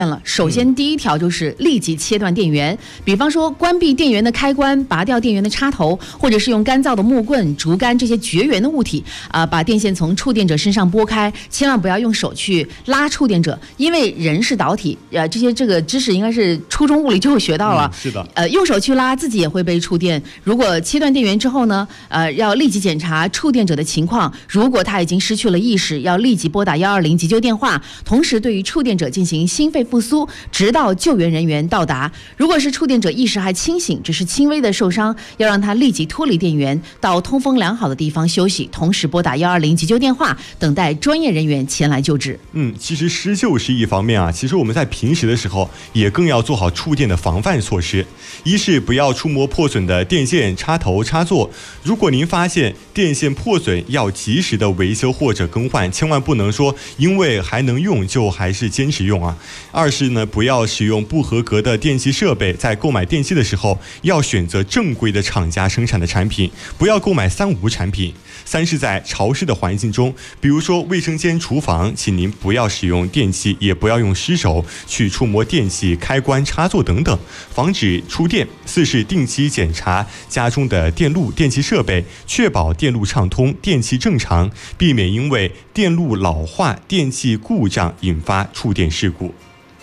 首先，第一条就是立即切断电源，比方说关闭电源的开关、拔掉电源的插头，或者是用干燥的木棍、竹竿这些绝缘的物体把电线从触电者身上拨开，千万不要用手去拉触电者，因为人是导体，这个知识应该是初中物理就会学到了。 是的。 用手去拉，自己也会被触电。如果切断电源之后呢，要立即检查触电者的情况，如果他已经失去了意识，要立即拨打120急救电话，同时对于触电者进行心肺复苏，直到救援人员到达。如果是触电者意识还清醒，只是轻微的受伤，要让他立即脱离电源，到通风良好的地方休息，同时拨打120急救电话，等待专业人员前来救治。 其实施救是一方面啊，其实我们在平时的时候也更要做好触电的防范措施。一是不要触摸破损的电线、插头、插座，如果您发现电线破损，要及时的维修或者更换，千万不能说因为还能用就还是坚持用啊。二是呢，不要使用不合格的电器设备，在购买电器的时候要选择正规的厂家生产的产品，不要购买三无产品。三是在潮湿的环境中，比如说卫生间、厨房，请您不要使用电器，也不要用湿手去触摸电器、开关、插座等等，防止触电。四是定期检查家中的电路、电器设备，确保电路畅通、电器正常，避免因为电路老化、电器故障引发触电事故。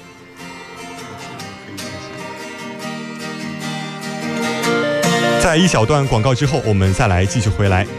在一小段广告之后，我们再来继续回来。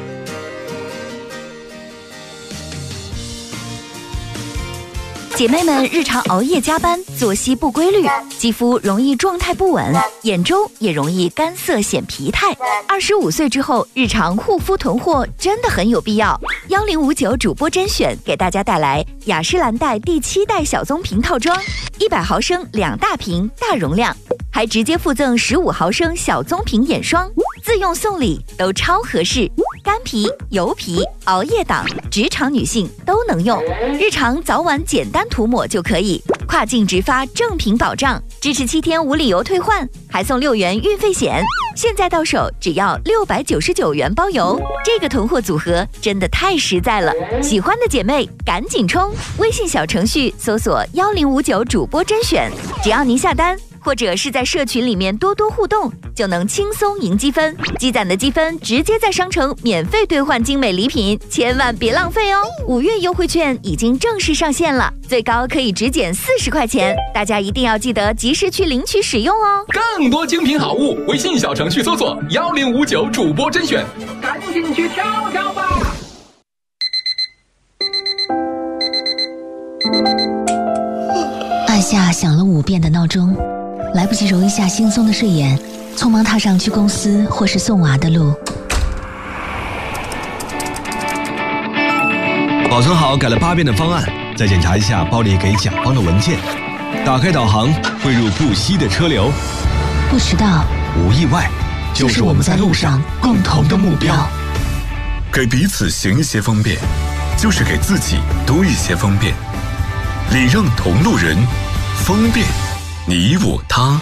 姐妹们日常熬夜加班，作息不规律，肌肤容易状态不稳，眼周也容易干涩显疲态。25岁之后，日常护肤囤货真的很有必要。1059主播甄选给大家带来雅诗兰黛第7代小棕瓶套装，100毫升2大瓶，大容量，还直接附赠15毫升小棕瓶眼霜，自用送礼都超合适。干皮、油皮、熬夜党、职场女性都能用，日常早晚简单涂抹就可以。跨境直发正品保障，支持7天无理由退换，还送6元运费险。现在到手只要699元包邮，这个囤货组合真的太实在了。喜欢的姐妹赶紧冲！微信小程序搜索1059主播甄选，只要您下单，或者是在社群里面多多互动，就能轻松赢积分，积攒的积分直接在商城免费兑换精美礼品，千万别浪费哦！5月优惠券已经正式上线了，最高可以直减40块钱，大家一定要记得及时去领取使用哦！ 更多精品好物，微信小程序搜索1059主播甄选，赶紧去挑挑吧！ 按下响了5遍的闹钟，来不及揉一下惺忪的睡眼，匆忙踏上去公司或是送娃的路。 保存好改了8遍的方案，再检查一下包里给甲方的文件。打开导航，汇入不息的车流。 不迟到， 无意外，就是我们在路上共同的目标。 给彼此行一些方便，就是给自己多一些方便。礼让同路人，方便你我他。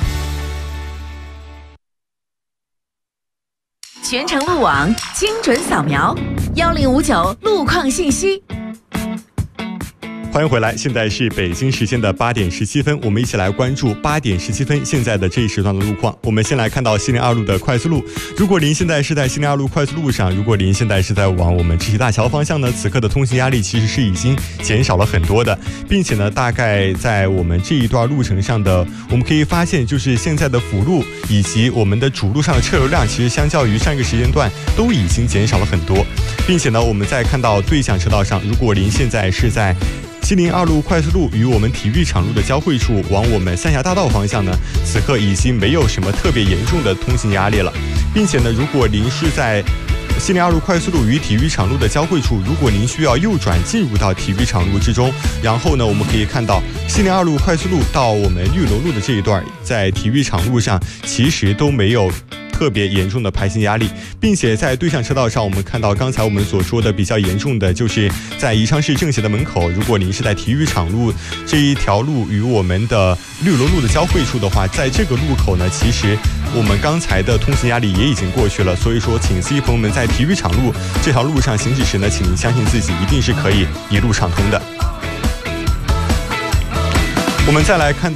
全程路网精准扫描，1059路况信息。 欢迎回来，现在是北京时间的8点17分，我们一起来关注8点17分现在的这一时段的路况。我们先来看到702路的快速路，如果您现在是在702路快速路上，如果您现在是在往我们知识大桥方向呢，此刻的通行压力其实是已经减少了很多的，并且呢，大概在我们这一段路程上的，我们可以发现，就是现在的辅路以及我们的主路上的车流量，其实相较于上一个时间段都已经减少了很多，并且呢，我们再看到对向车道上，如果您现在是在702路快速路与我们体育场路的交汇处往我们三峡大道方向呢，此刻已经没有什么特别严重的通行压力了，并且呢，如果您是在702路快速路与体育场路的交汇处，如果您需要右转进入到体育场路之中，然后呢，我们可以看到702路快速路到我们绿楼路的这一段，在体育场路上其实都没有特别严重的排行压力，并且在对向车道上，我们看到刚才我们所说的比较严重的，就是在宜昌市政协的门口，如果您是在体育场路这一条路与我们的绿楼路的交汇处的话，在这个路口呢，其实我们刚才的通行压力也已经过去了，所以说，请司机朋友们在体育场路这条路上行驶时呢，请您相信自己一定是可以一路畅通的。 我们再来看到